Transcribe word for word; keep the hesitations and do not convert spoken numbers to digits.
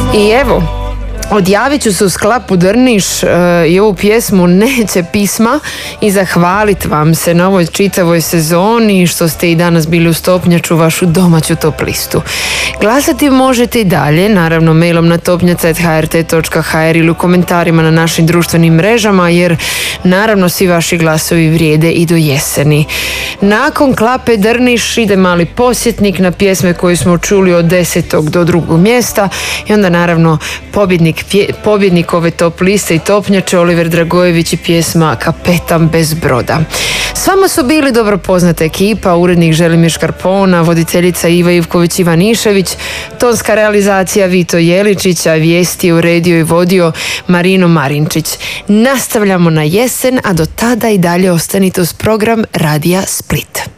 I evo, odjavit ću se u Sklapu Drniš uh, i ovu pjesmu Neće pisma i zahvaliti vam se na ovoj čitavoj sezoni što ste i danas bili u Topnjaču, vašu domaću top listu. Glasati možete i dalje, naravno mailom na topnjac at h r t dot h r ili u komentarima na našim društvenim mrežama, jer naravno svi vaši glasovi vrijede i do jeseni. Nakon Klape Drniš ide mali posjetnik na pjesme koje smo čuli od desetog do drugog mjesta i onda naravno pobjednik pobjednik ove top liste i Topnjače Oliver Dragojević i pjesma Kapetan bez broda. S vama su bili dobro poznata ekipa, urednik Želimir Škarpona, voditeljica Iva Ivković Ivanišević, tonska realizacija Vito Jeličić, a vijesti je uredio i vodio Marino Marinčić. Nastavljamo na jesen, a do tada i dalje ostanite uz program Radija Split.